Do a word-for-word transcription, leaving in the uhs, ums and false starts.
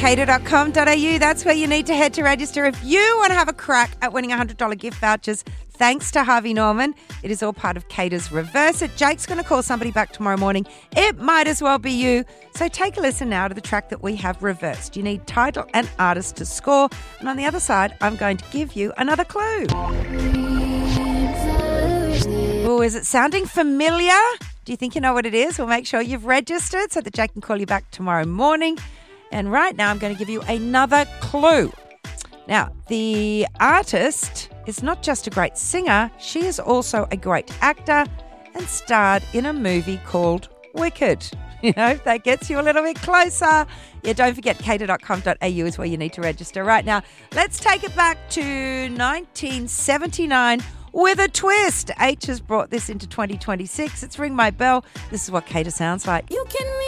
cater dot com dot a u. That's where you need to head to register if you want to have a crack at winning one hundred dollars gift vouchers. Thanks to Harvey Norman. It is all part of Cater's Reverse It. Jake's going to call somebody back tomorrow morning. It might as well be you. So take a listen now to the track that we have reversed. You need title and artist to score. And on the other side, I'm going to give you another clue. Oh, is it sounding familiar? Do you think you know what it is? Well, make sure you've registered so that Jake can call you back tomorrow morning. And right now, I'm going to give you another clue. Now, the artist is not just a great singer, she is also a great actor and starred in a movie called Wicked. You know, that gets you a little bit closer. Yeah, don't forget cater dot com dot a u is where you need to register right now. Let's take it back to nineteen seventy-nine with a twist. H has brought this into twenty twenty-six. It's Ring My Bell. This is what Cater sounds like. You can